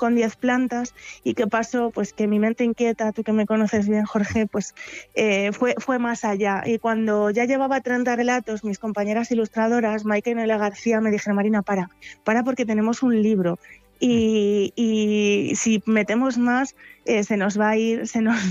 con 10 plantas. ¿Y qué pasó? Pues que mi mente inquieta, tú que me conoces bien, Jorge, pues fue más allá. Y cuando ya llevaba 30 relatos, mis compañeras ilustradoras, Maika y Noelia García, me dijeron: Marina, para porque tenemos un libro. Y si metemos más, se nos va a ir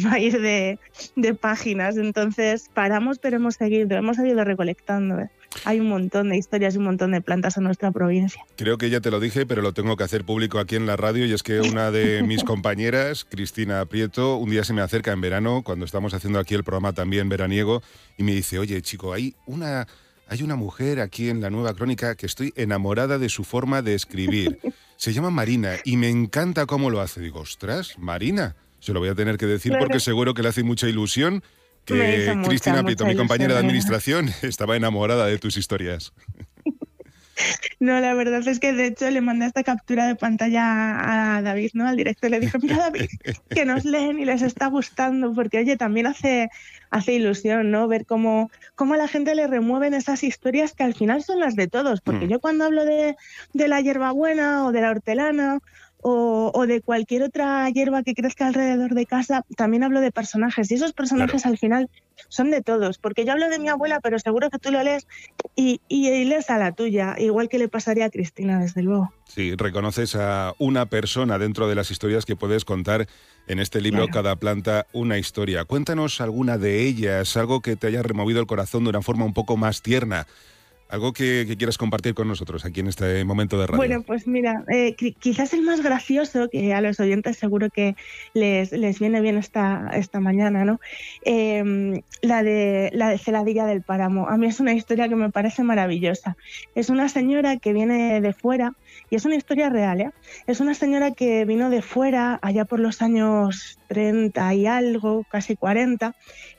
de páginas. Entonces paramos, pero hemos seguido recolectando. Hay un montón de historias y un montón de plantas en nuestra provincia. Creo que ya te lo dije, pero lo tengo que hacer público aquí en la radio, y es que una de mis compañeras, Cristina Prieto, un día se me acerca en verano, cuando estamos haciendo aquí el programa también veraniego, y me dice: oye, chico, hay una mujer aquí en La Nueva Crónica que estoy enamorada de su forma de escribir. Se llama Marina y me encanta cómo lo hace. Digo: ostras, Marina, se lo voy a tener que decir, Claro. porque seguro que le hace mucha ilusión que Me hizo Cristina Prieto, mi compañera de ilusión. administración, estaba enamorada de tus historias. No, la verdad es que de hecho le mandé esta captura de pantalla a David, ¿no? Al director, le dije: mira, David, que nos leen y les está gustando, porque oye, también hace ilusión, ¿no? Ver cómo a la gente le remueven esas historias que al final son las de todos, porque yo cuando hablo de la hierbabuena o de la hortelana o de cualquier otra hierba que crezca alrededor de casa, también hablo de personajes, y esos personajes al final son de todos, porque yo hablo de mi abuela, pero seguro que tú lo lees y lees a la tuya, igual que le pasaría a Cristina, desde luego. Sí, reconoces a una persona dentro de las historias que puedes contar en este libro, Claro. Cada planta, una historia. Cuéntanos alguna de ellas, algo que te haya removido el corazón de una forma un poco más tierna, algo que quieras compartir con nosotros aquí en este momento de radio. Bueno, pues mira, quizás el más gracioso, que a los oyentes seguro que les viene bien esta mañana, ¿no? La de Celadilla del Páramo. A mí es una historia que me parece maravillosa. Es una señora que viene de fuera, y es una historia real, ¿eh? Es una señora que vino de fuera allá por los años 30 y algo, casi 40,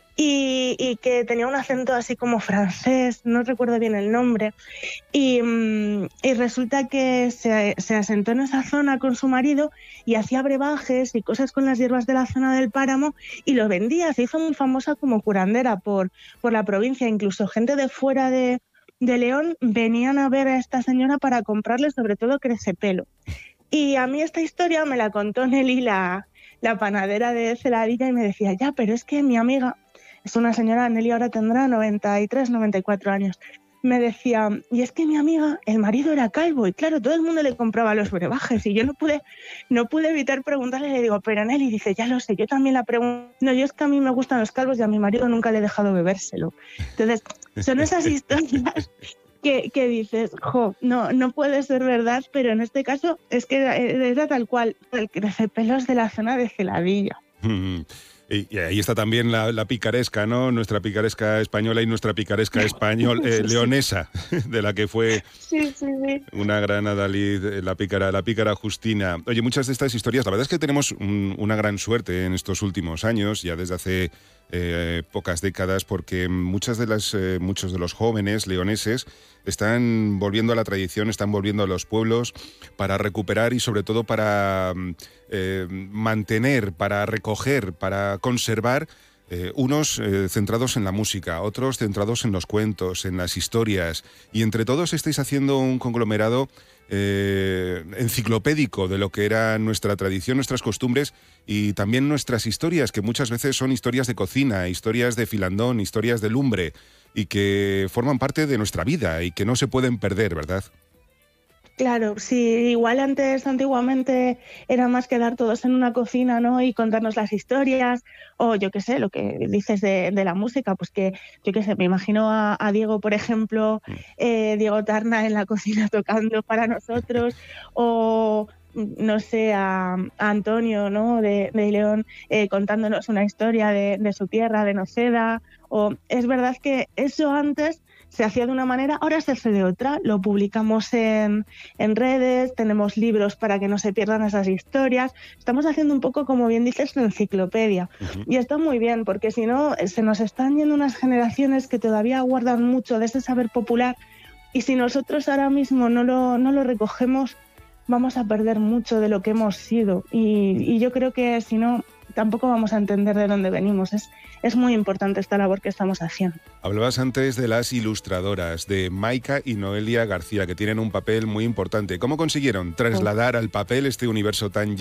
y que tenía un acento así como francés, no recuerdo bien el nombre, y resulta que se asentó en esa zona con su marido y hacía brebajes y cosas con las hierbas de la zona del páramo y lo vendía. Se hizo muy famosa como curandera por la provincia. Incluso gente de fuera de León venían a ver a esta señora para comprarle sobre todo crecepelo. Y a mí esta historia me la contó Nelly, la panadera de Celadilla, y me decía: ya, pero es que mi amiga, es una señora, Nelly ahora tendrá 93, 94 años, me decía: y es que mi amiga, el marido era calvo, y claro, todo el mundo le compraba los brebajes, y yo no pude evitar preguntarle. Le digo: pero Nelly, dice: ya lo sé, yo también la pregunto. No, yo es que a mí me gustan los calvos y a mi marido nunca le he dejado bebérselo. Entonces, son esas historias que dices: jo, no puede ser verdad, pero en este caso es que era tal cual, el crecepelos de la zona de Celadilla. Y ahí está también la picaresca, ¿no? Nuestra picaresca española y nuestra picaresca leonesa, de la que fue Sí. una gran adalid, la pícara Justina. Oye, muchas de estas historias, la verdad es que tenemos una gran suerte en estos últimos años, ya desde hace pocas décadas, porque muchos de los jóvenes leoneses están volviendo a la tradición, están volviendo a los pueblos para recuperar y sobre todo para mantener, para recoger, para conservar, unos centrados en la música, otros centrados en los cuentos, en las historias, y entre todos estáis haciendo un conglomerado enciclopédico de lo que era nuestra tradición, nuestras costumbres y también nuestras historias, que muchas veces son historias de cocina, historias de filandón, historias de lumbre, y que forman parte de nuestra vida y que no se pueden perder, ¿verdad? Claro, sí, igual antiguamente era más quedar todos en una cocina, ¿no? Y contarnos las historias, o yo qué sé, lo que dices de la música, pues que, yo qué sé, me imagino a Diego, por ejemplo, Diego Tarna en la cocina tocando para nosotros, o no sé, a Antonio, ¿no? de León, contándonos una historia de su tierra, de Noceda. O es verdad que eso antes se hacía de una manera, ahora se hace de otra. Lo publicamos en redes, tenemos libros para que no se pierdan esas historias. Estamos haciendo un poco, como bien dices, una enciclopedia. Y está muy bien, porque si no, se nos están yendo unas generaciones que todavía guardan mucho de ese saber popular, y si nosotros ahora mismo no lo recogemos, vamos a perder mucho de lo que hemos sido. Y yo creo que si no, tampoco vamos a entender de dónde venimos. Es muy importante esta labor que estamos haciendo. Hablabas antes de las ilustradoras, de Maika y Noelia García, que tienen un papel muy importante. ¿Cómo consiguieron trasladar al papel este universo tan